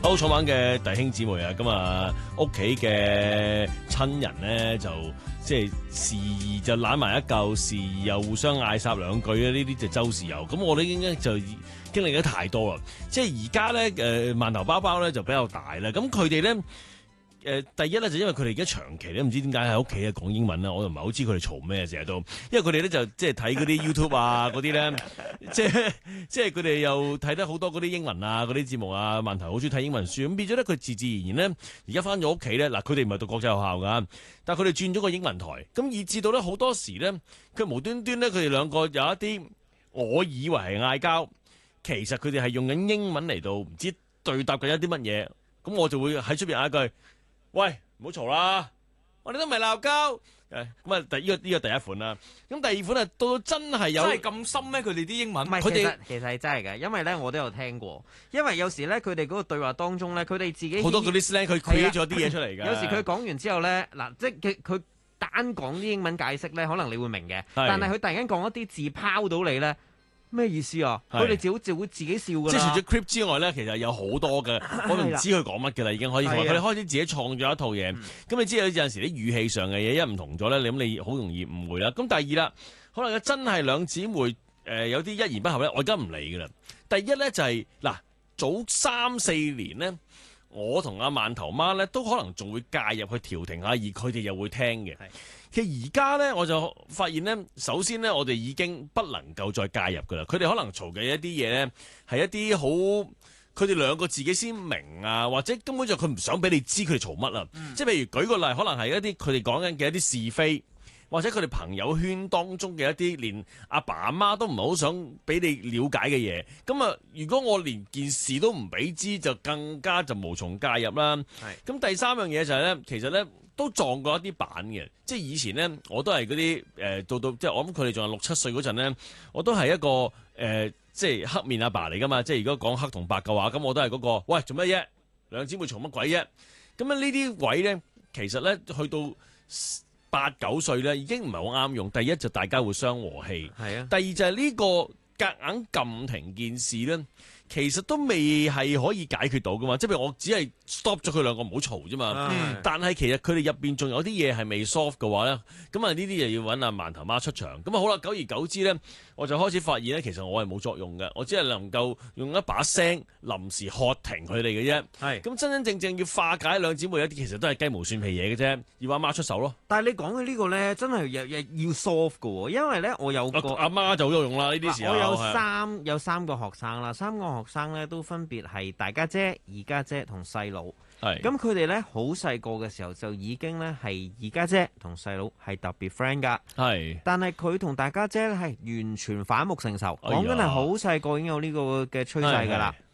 好，坐晚嘅弟兄姊妹啊，咁啊屋企嘅親人咧就即係時而就攬埋一嚿，時而又互相嗌霎兩句咧，呢啲就周時有。咁我哋已經就經歷得太多啦。即係而家咧饅頭包包咧就比較大啦。咁佢哋咧第一咧就因為佢哋而家長期咧唔知點解喺屋企咧講英文啦，我又唔係好知佢哋嘈咩成日都，因為佢哋咧就即係睇嗰啲 YouTube 啊嗰啲咧，即係佢哋又睇得好多嗰啲英文啊嗰啲節目啊，饅頭好中意睇英文書，咁變咗咧佢自自然然咧而家翻咗屋企咧，嗱佢哋唔係讀國際學校噶，但係佢哋轉咗個英文台，咁以至到咧好多時咧佢無端端咧佢哋兩個有一啲我以為係嗌交，其實佢哋係用緊英文嚟到唔知對答緊一啲乜嘢，咁我就會喺出邊嗌一句。喂，唔好嘈啦！我哋都唔係鬧交，咁啊，呢個第一款啦。咁第二款啊，到真係有真係咁深咩？佢哋啲英文， 佢哋其實係真係嘅，因為咧我都有聽過。因為有時咧佢哋嗰個對話當中咧，佢哋自己好多嗰啲 slang 佢 create 咗啲嘢出嚟㗎。 有時佢講完之後咧，嗱，即係佢單講啲英文解釋咧，可能你會明嘅。但係佢突然間講一啲字拋到你咧。咩意思啊？佢哋就會自己笑㗎啦。 即係除咗 clip 之外咧，其實有好多嘅，我都唔知佢講乜嘅啦，已經可以同佢哋開始自己創咗一套嘢。咁你知有陣時啲語氣上嘅嘢一唔同咗咧，你好容易誤會啦。咁第二啦，可能真係兩姊妹有啲一言不合咧，我而家唔理㗎啦。第一咧就係嗱，早3-4年咧，我同阿饅頭媽咧都可能仲會介入去調停下，而佢哋又會聽嘅。其實而家咧，我就發現咧，首先咧，我哋已經不能夠再介入噶啦。佢哋可能嘈嘅一啲嘢咧，係一啲好，佢哋兩個自己先明啊，或者根本就佢唔想俾你知佢哋嘈乜啦。即係譬如舉個例，可能係一啲佢哋講緊嘅一啲是非，或者佢哋朋友圈當中嘅一啲連阿爸阿媽都唔係好想俾你了解嘅嘢。咁啊，如果我連件事都唔俾知，就更加就無從介入啦。咁第三樣嘢就係咧，其實咧。都撞過一啲板嘅，即係以前咧，我都係嗰啲到即係我諗佢哋仲係6-7歲嗰陣咧，我都係一個即係黑面阿爸嚟噶嘛，即係如果講黑同白嘅話，咁我都係嗰個，喂做乜啫？兩姊妹嘈乜鬼啫？咁呢啲位咧，其實咧去到8-9歲咧，已經唔係好啱用。第一就大家會傷和氣，係啊。第二就係呢個夾硬撳停件事咧。其實都未係可以解決到噶嘛，即係譬如我只係 stop 咗佢兩個唔好嘈啫嘛。但係其實佢哋入邊仲有啲嘢係未 solve 嘅話咧，咁啊呢啲就要揾阿饅頭媽出場。咁啊好啦，久而久之咧，我就開始發現咧，其實我係冇作用嘅，我只係能夠用一把聲臨時喝停佢哋嘅啫。係咁真真正正要化解兩姊妹一啲，其實都係雞毛蒜皮嘢嘅啫，要阿媽出手咯。 但係你講嘅呢個咧，真係要 solve 嘅喎，因為咧我有個阿媽就好有用啦呢啲時候。 我有三個學生啦，三個學生咧都分別係大家姐、二家姐同細佬。係咁佢哋咧好細個嘅時候就已經咧係二家姐同細佬係特別 friend 噶。係，但係佢同大家姐咧係完全反目成仇，講緊係好細個已經有呢個嘅趨勢噶啦。